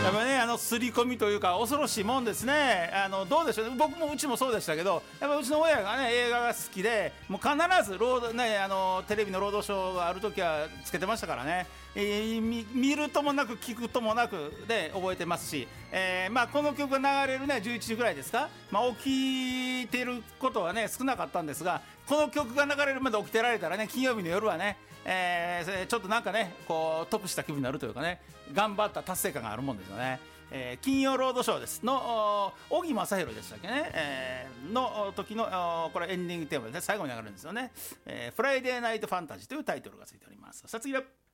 やっぱね刷り込みというか恐ろしいもんですね。どうでしょう、僕もうちもそうでしたけど、やっぱうちの親がね映画が好きで、もう必ずテレビの労働ショーがある時はつけてましたからね、見るともなく聞くともなくで覚えてますし、この曲が流れるね11時ぐらいですか、起きてることはね少なかったんですが、この曲が流れるまで起きてられたらね、金曜日の夜はね、ちょっとなんかねこう得した気分になるというかね、頑張った達成感があるもんですよね。金曜ロードショーですの小木正弘でしたっけね、の時のこれエンディングテーマで、ね、最後に流れるんですよね、フライデーナイトファンタジーというタイトルがついております。さあ次は